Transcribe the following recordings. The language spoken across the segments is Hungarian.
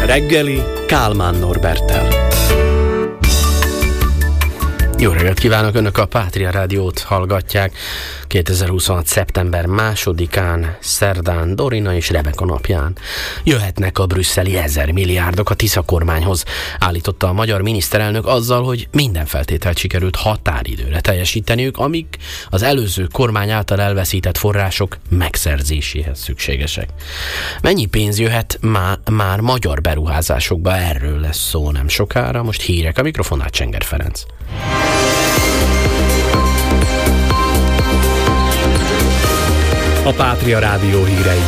reggeli Kálmán Norberttel. Jó reggelt kívánok, Önök a Pátria Rádiót hallgatják. 2026. szeptember 2-án, szerdán, Dorina és Rebeka napján jöhetnek a brüsszeli 1000 milliárdok a Tisza kormányhoz, állította a magyar miniszterelnök azzal, hogy minden feltételt sikerült határidőre teljesíteniük, amik az előző kormány által elveszített források megszerzéséhez szükségesek. Mennyi pénz jöhet már magyar beruházásokba? Erről lesz szó nem sokára. Most hírek, a mikrofonát Csenger Ferenc. A Pátria Rádió hírei.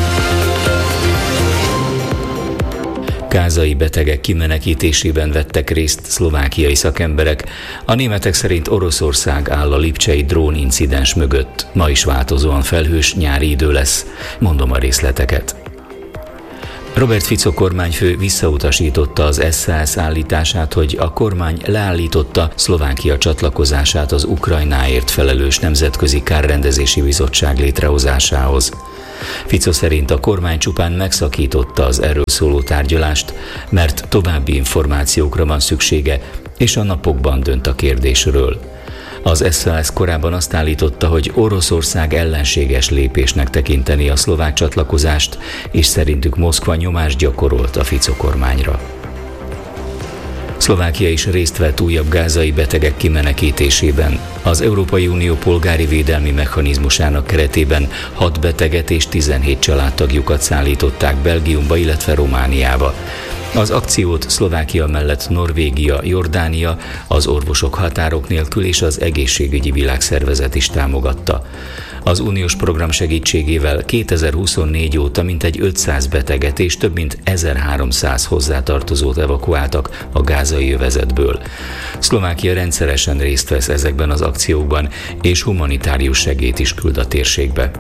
Gázai betegek kimenekítésében vettek részt szlovákiai szakemberek. A németek szerint Oroszország áll a lipcsei drónincidens mögött. Ma is változóan felhős nyári idő lesz. Mondom a részleteket. Robert Fico kormányfő visszautasította az SZSZ állítását, hogy a kormány leállította Szlovákia csatlakozását az Ukrajnáért felelős Nemzetközi Kárrendezési Bizottság létrehozásához. Fico szerint a kormány csupán megszakította az erről szóló tárgyalást, mert további információkra van szüksége, és a napokban dönt a kérdésről. Az SZSZ korábban azt állította, hogy Oroszország ellenséges lépésnek tekinteni a szlovák csatlakozást, és szerintük Moszkva nyomást gyakorolt a Fico kormányra. Szlovákia is részt vett újabb gázai betegek kimenekítésében. Az Európai Unió polgári védelmi mechanizmusának keretében 6 beteget és 17 családtagjukat szállították Belgiumba, illetve Romániába. Az akciót Szlovákia mellett Norvégia, Jordánia, az Orvosok Határok Nélkül és az Egészségügyi Világszervezet is támogatta. Az uniós program segítségével 2024 óta mintegy 500 beteget és több mint 1300 hozzátartozót evakuáltak a gázai övezetből. Szlovákia rendszeresen részt vesz ezekben az akciókban, és humanitárius segélyt is küld a térségbe.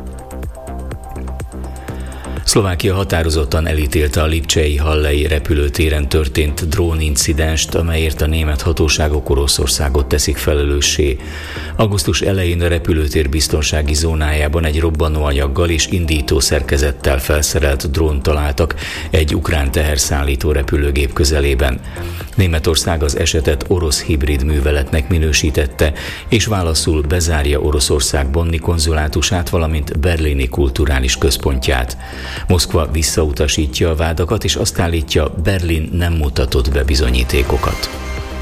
Szlovákia határozottan elítélte a lipcsei hallei repülőtéren történt drónincidenst, amelyért a német hatóságok Oroszországot teszik felelőssé. Augusztus elején a repülőtér biztonsági zónájában egy robbanóanyaggal és indító szerkezettel felszerelt drónt találtak egy ukrán teherszállító repülőgép közelében. Németország az esetet orosz hibrid műveletnek minősítette, és válaszul bezárja Oroszország bonni konzulátusát, valamint berlini kulturális központját. Moszkva visszautasítja a vádakat, és azt állítja, Berlin nem mutatott be bizonyítékokat.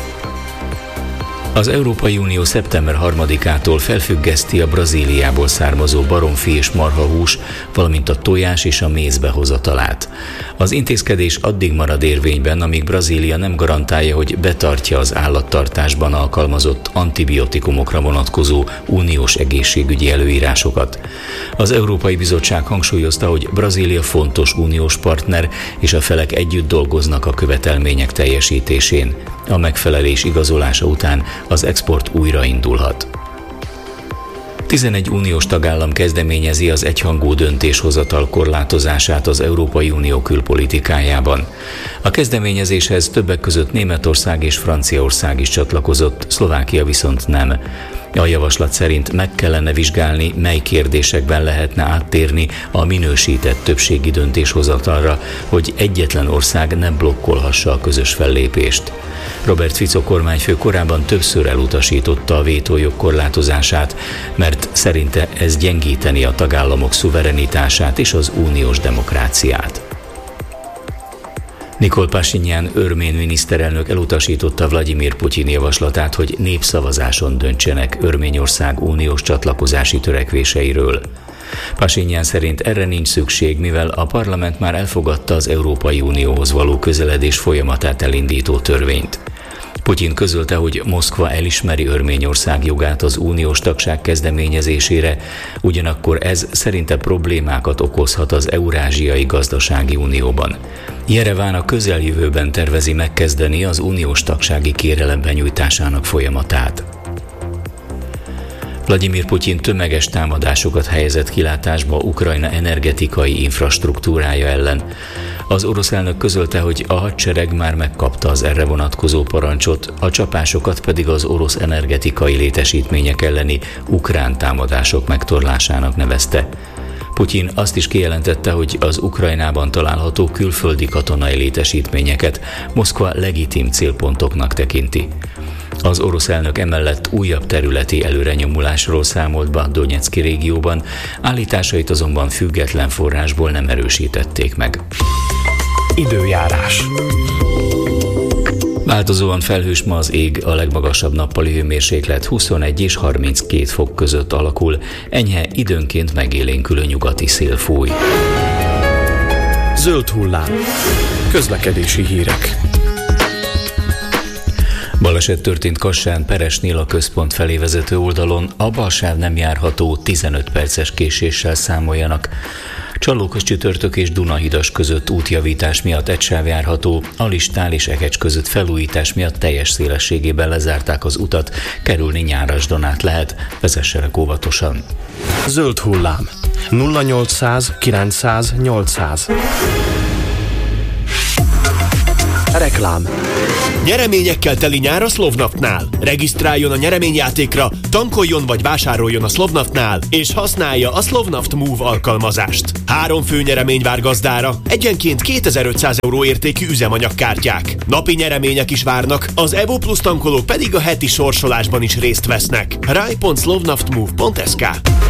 Az Európai Unió szeptember 3-ától felfüggeszti a Brazíliából származó baromfi és marhahús, valamint a tojás és a méz behozatalát. Az intézkedés addig marad érvényben, amíg Brazília nem garantálja, hogy betartja az állattartásban alkalmazott antibiotikumokra vonatkozó uniós egészségügyi előírásokat. Az Európai Bizottság hangsúlyozta, hogy Brazília fontos uniós partner, és a felek együtt dolgoznak a követelmények teljesítésén. A megfelelés igazolása után az export újraindulhat. 11 uniós tagállam kezdeményezi az egyhangú döntéshozatal korlátozását az Európai Unió külpolitikájában. A kezdeményezéshez többek között Németország és Franciaország is csatlakozott, Szlovákia viszont nem. A javaslat szerint meg kellene vizsgálni, mely kérdésekben lehetne áttérni a minősített többségi döntéshozatalra, hogy egyetlen ország ne blokkolhassa a közös fellépést. Robert Fico kormányfő korábban többször elutasította a vétójog korlátozását, mert szerinte ez gyengíteni a tagállamok szuverenitását és az uniós demokráciát. Nikol Pashinyan örmén miniszterelnök elutasította Vladimir Putyin javaslatát, hogy népszavazáson döntsenek Örményország uniós csatlakozási törekvéseiről. Pashinyan szerint erre nincs szükség, mivel a parlament már elfogadta az Európai Unióhoz való közeledés folyamatát elindító törvényt. Putyin közölte, hogy Moszkva elismeri Örményország jogát az uniós tagság kezdeményezésére, ugyanakkor ez szerinte problémákat okozhat az Eurázsiai Gazdasági Unióban. Jereván a közeljövőben tervezi megkezdeni az uniós tagsági kérelem benyújtásának folyamatát. Vladimir Putyin tömeges támadásokat helyezett kilátásba Ukrajna energetikai infrastruktúrája ellen. Az orosz elnök közölte, hogy a hadsereg már megkapta az erre vonatkozó parancsot, a csapásokat pedig az orosz energetikai létesítmények elleni ukrán támadások megtorlásának nevezte. Putyin azt is kijelentette, hogy az Ukrajnában található külföldi katonai létesítményeket Moszkva legitim célpontoknak tekinti. Az orosz elnök emellett újabb területi előrenyomulásról számolt be a Donetszki régióban, állításait azonban független forrásból nem erősítették meg. Időjárás. Változóan felhős ma az ég, a legmagasabb nappali hőmérséklet 21 és 32 fok között alakul, enyhe időnként megélénkülő nyugati szél fúj. Zöld hullám. Közlekedési hírek. Baleset történt Kassán, Peresnél a központ felé vezető oldalon, a bal sáv nem járható, 15 perces késéssel számoljanak. Csallókos Csütörtök és Dunahidas között útjavítás miatt egy sáv járható, Alistál és Ekecs között felújítás miatt teljes szélességében lezárták az utat, kerülni Nyárasdon át lehet, vezessenek óvatosan. Zöld hullám. 0800 900 800. Reklám. Nyereményekkel teli nyár a Slovnaftnál. Regisztráljon a nyereményjátékra, tankoljon vagy vásároljon a Slovnaftnál, és használja a Slovnaft Move alkalmazást. 3 fő nyeremény vár gazdára, egyenként 2500 € értékű üzemanyagkártyák. Napi nyeremények is várnak, az Evo Plus tankolók pedig a heti sorsolásban is részt vesznek. rai.slovnaftmove.sk